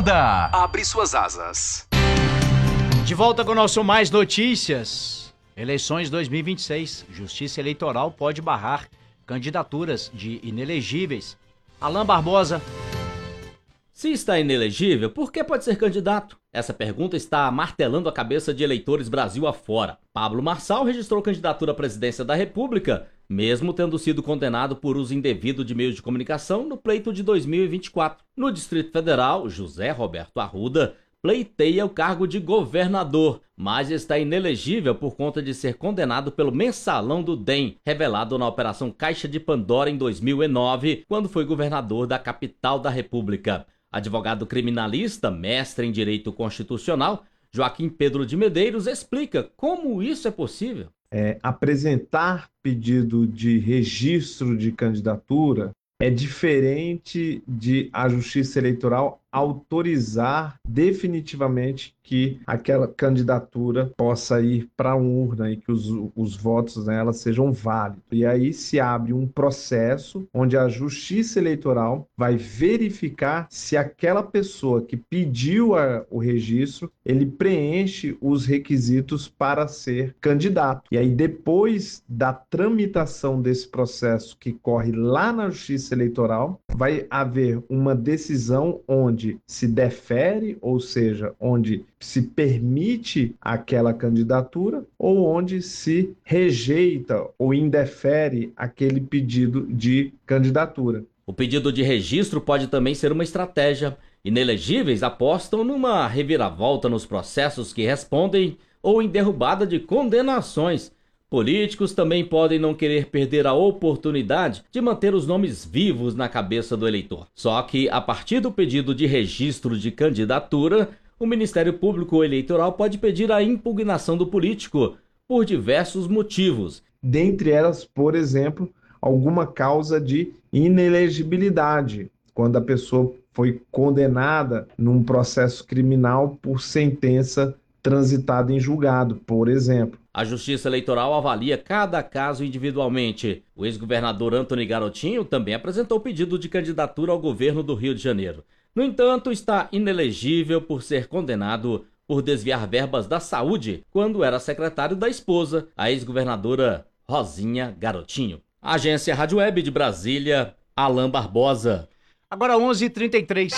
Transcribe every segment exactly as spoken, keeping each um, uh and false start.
Arruda abre suas asas. De volta com o nosso Mais Notícias. Eleições dois mil e vinte e seis. Justiça Eleitoral pode barrar candidaturas de inelegíveis. Alain Barbosa. Se está inelegível, por que pode ser candidato? Essa pergunta está martelando a cabeça de eleitores Brasil afora. Pablo Marçal registrou candidatura à presidência da República, mesmo tendo sido condenado por uso indevido de meios de comunicação no pleito de dois mil e vinte e quatro. No Distrito Federal, José Roberto Arruda pleiteia o cargo de governador, mas está inelegível por conta de ser condenado pelo mensalão do D E M, revelado na Operação Caixa de Pandora em dois mil e nove, quando foi governador da capital da República. Advogado criminalista, mestre em Direito Constitucional, Joaquim Pedro de Medeiros explica como isso é possível. É, apresentar pedido de registro de candidatura é diferente de a Justiça Eleitoral autorizar definitivamente que aquela candidatura possa ir para a urna e que os, os votos nela sejam válidos. E aí se abre um processo onde a Justiça Eleitoral vai verificar se aquela pessoa que pediu a, o registro, ele preenche os requisitos para ser candidato. E aí depois da tramitação desse processo que corre lá na Justiça Eleitoral, vai haver uma decisão onde se defere, ou seja, onde se permite aquela candidatura ou onde se rejeita ou indefere aquele pedido de candidatura. O pedido de registro pode também ser uma estratégia. Inelegíveis apostam numa reviravolta nos processos que respondem ou em derrubada de condenações. Políticos também podem não querer perder a oportunidade de manter os nomes vivos na cabeça do eleitor. Só que, a partir do pedido de registro de candidatura, o Ministério Público Eleitoral pode pedir a impugnação do político por diversos motivos. Dentre elas, por exemplo, alguma causa de inelegibilidade, quando a pessoa foi condenada num processo criminal por sentença transitada em julgado, por exemplo. A Justiça Eleitoral avalia cada caso individualmente. O ex-governador Antony Garotinho também apresentou pedido de candidatura ao governo do Rio de Janeiro. No entanto, está inelegível por ser condenado por desviar verbas da saúde quando era secretário da esposa, a ex-governadora Rosinha Garotinho. Agência Rádio Web de Brasília, Alain Barbosa. Agora onze e trinta e três.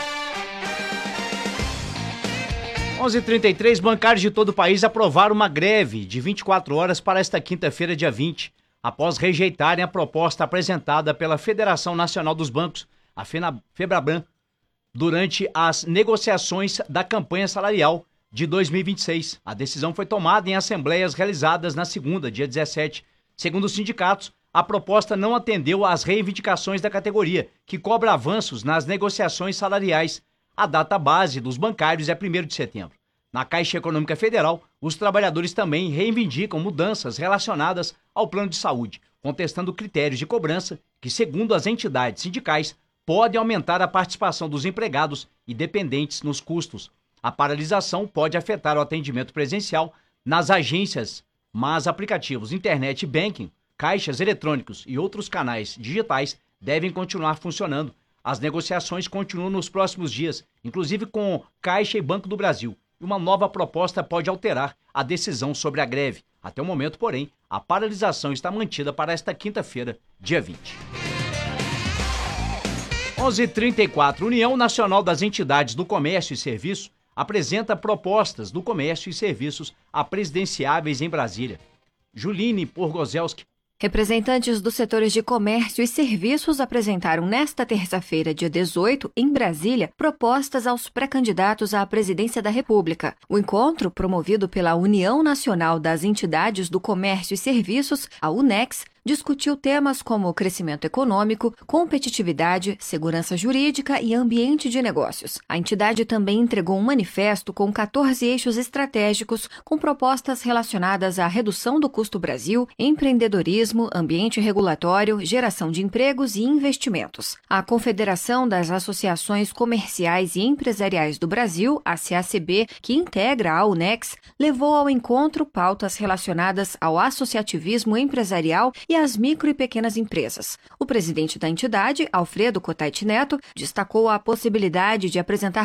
onze e trinta e três, bancários de todo o país aprovaram uma greve de vinte e quatro horas para esta quinta-feira, dia vinte, após rejeitarem a proposta apresentada pela Federação Nacional dos Bancos, a FEBRABAN, durante as negociações da campanha salarial de dois mil e vinte e seis. A decisão foi tomada em assembleias realizadas na segunda, dia dezessete. Segundo os sindicatos, a proposta não atendeu às reivindicações da categoria, que cobra avanços nas negociações salariais. A data base dos bancários é primeiro de setembro. Na Caixa Econômica Federal, os trabalhadores também reivindicam mudanças relacionadas ao plano de saúde, contestando critérios de cobrança que, segundo as entidades sindicais, podem aumentar a participação dos empregados e dependentes nos custos. A paralisação pode afetar o atendimento presencial nas agências, mas aplicativos internet banking, caixas eletrônicos e outros canais digitais devem continuar funcionando. As negociações continuam nos próximos dias, inclusive com Caixa e Banco do Brasil. E uma nova proposta pode alterar a decisão sobre a greve. Até o momento, porém, a paralisação está mantida para esta quinta-feira, dia vinte. onze e trinta e quatro. União Nacional das Entidades do Comércio e Serviços apresenta propostas do comércio e serviços a presidenciáveis em Brasília. Juline Porgozelski. Representantes dos setores de comércio e serviços apresentaram nesta terça-feira, dia dezoito, em Brasília, propostas aos pré-candidatos à presidência da República. O encontro, promovido pela União Nacional das Entidades do Comércio e Serviços, a UNEX, discutiu temas como crescimento econômico, competitividade, segurança jurídica e ambiente de negócios. A entidade também entregou um manifesto com quatorze eixos estratégicos com propostas relacionadas à redução do custo Brasil, empreendedorismo, ambiente regulatório, geração de empregos e investimentos. A Confederação das Associações Comerciais e Empresariais do Brasil, a C A C B, que integra a UNEX, levou ao encontro pautas relacionadas ao associativismo empresarial e às micro e pequenas empresas. O presidente da entidade, Alfredo Cotait Neto, destacou a possibilidade de apresentar sugestões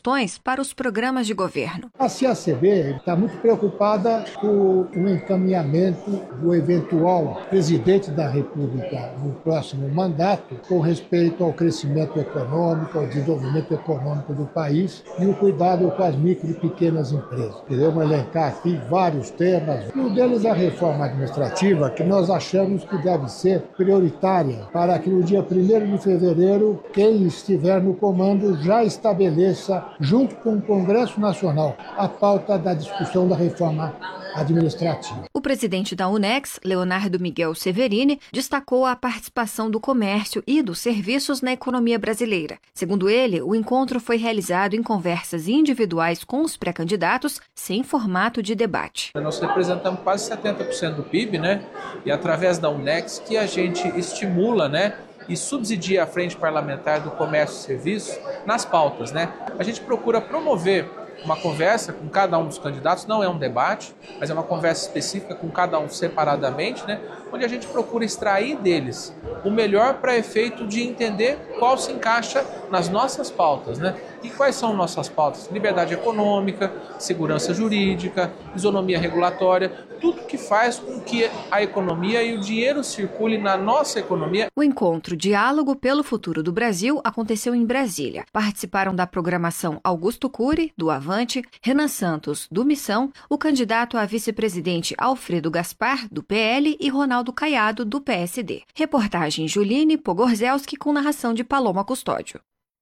sugestões para os programas de governo. A C A C B está muito preocupada com o encaminhamento do eventual presidente da República no próximo mandato com respeito ao crescimento econômico, ao desenvolvimento econômico do país e o cuidado com as micro e pequenas empresas. Queremos elencar aqui vários temas. Um deles é a reforma administrativa, que nós achamos que deve ser prioritária para que no dia primeiro de fevereiro, quem estiver no comando já estabeleça, junto com o Congresso Nacional, a pauta da discussão da reforma administrativa. O presidente da Unex, Leonardo Miguel Severini, destacou a participação do comércio e dos serviços na economia brasileira. Segundo ele, o encontro foi realizado em conversas individuais com os pré-candidatos, sem formato de debate. Nós representamos quase setenta por cento do P I B, né? E através da Unex que a gente estimula, né? E subsidia a frente parlamentar do comércio e serviços nas pautas, né? A gente procura promover uma conversa com cada um dos candidatos, não é um debate, mas é uma conversa específica com cada um separadamente, né? Onde a gente procura extrair deles o melhor para efeito de entender qual se encaixa nas nossas pautas, né? E quais são nossas pautas? Liberdade econômica, segurança jurídica, isonomia regulatória, tudo que faz com que a economia e o dinheiro circulem na nossa economia. O encontro Diálogo pelo Futuro do Brasil aconteceu em Brasília. Participaram da programação Augusto Cury, do Avante, Renan Santos, do Missão, o candidato a vice-presidente Alfredo Gaspar, do P L, e Ronaldo Caiado, do P S D. Reportagem Juline Pogorzelski com narração de Paloma Custódio.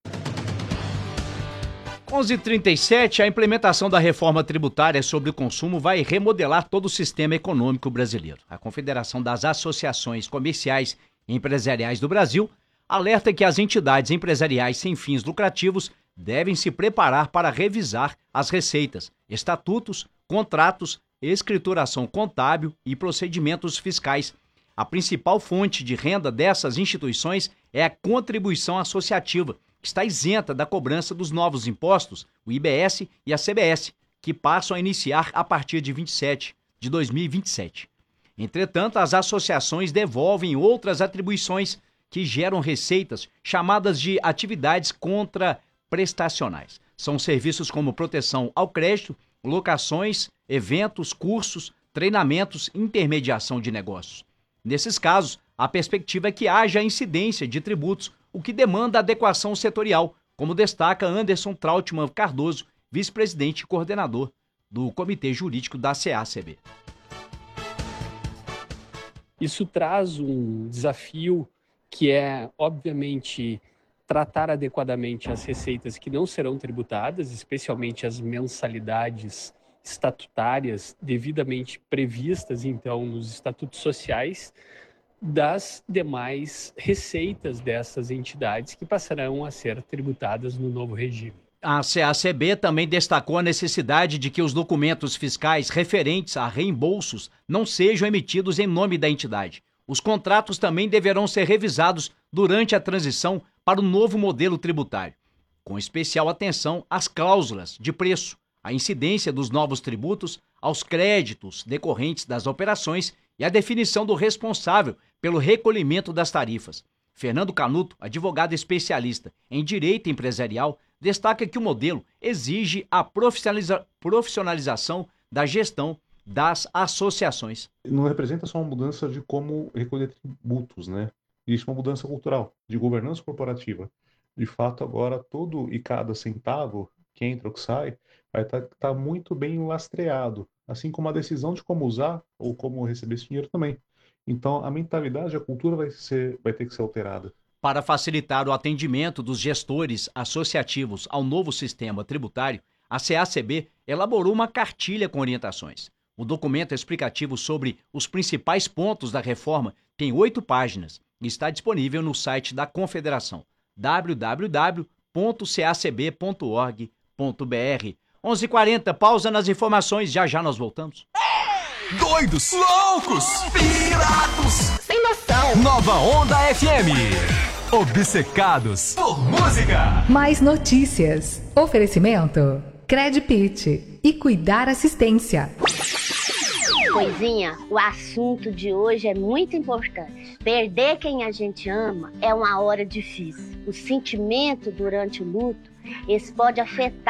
onze e trinta e sete, a implementação da reforma tributária sobre o consumo vai remodelar todo o sistema econômico brasileiro. A Confederação das Associações Comerciais e Empresariais do Brasil alerta que as entidades empresariais sem fins lucrativos devem se preparar para revisar as receitas, estatutos, contratos, escrituração contábil e procedimentos fiscais. A principal fonte de renda dessas instituições é a contribuição associativa, que está isenta da cobrança dos novos impostos, o I B S e a C B S, que passam a iniciar a partir de vinte e sete de dois mil e vinte e sete. Entretanto, as associações devolvem outras atribuições que geram receitas chamadas de atividades contraprestacionais. São serviços como proteção ao crédito, locações, eventos, cursos, treinamentos e intermediação de negócios. Nesses casos, a perspectiva é que haja incidência de tributos, o que demanda adequação setorial, como destaca Anderson Trautmann Cardoso, vice-presidente e coordenador do Comitê Jurídico da C A C B. Isso traz um desafio que é, obviamente, tratar adequadamente as receitas que não serão tributadas, especialmente as mensalidades estatutárias devidamente previstas, então, nos estatutos sociais, das demais receitas dessas entidades que passarão a ser tributadas no novo regime. A C A C B também destacou a necessidade de que os documentos fiscais referentes a reembolsos não sejam emitidos em nome da entidade. Os contratos também deverão ser revisados durante a transição para o novo modelo tributário, com especial atenção às cláusulas de preço, à incidência dos novos tributos, aos créditos decorrentes das operações e à definição do responsável pelo recolhimento das tarifas. Fernando Canuto, advogado especialista em direito empresarial, destaca que o modelo exige a profissionaliza- profissionalização da gestão das associações. Não representa só uma mudança de como recolher tributos, né? Existe uma mudança cultural, de governança corporativa. De fato, agora todo e cada centavo que entra ou que sai vai estar tá, tá muito bem lastreado, assim como a decisão de como usar ou como receber esse dinheiro também. Então, a mentalidade, a cultura vai, ser, vai ter que ser alterada. Para facilitar o atendimento dos gestores associativos ao novo sistema tributário, a C A C B elaborou uma cartilha com orientações. O documento explicativo sobre os principais pontos da reforma tem oito páginas e está disponível no site da Confederação, w w w ponto c a c b ponto org ponto b r. onze e quarenta, pausa nas informações, já já nós voltamos. Doidos, loucos, pirados, sem noção. Nova Onda F M. Obcecados por música. Mais notícias. Oferecimento Credpit e Cuidar Assistência. Coisinha, o assunto de hoje é muito importante. Perder quem a gente ama é uma hora difícil. O sentimento durante o luto, esse pode afetar